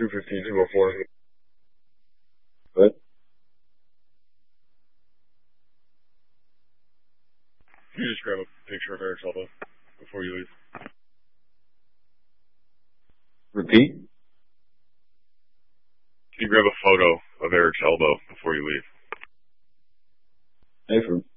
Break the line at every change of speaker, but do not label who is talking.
215, 204. What? Can you just grab a picture of Eric's elbow before you leave? Repeat? Can you grab a photo of Eric's elbow before you leave? Hey,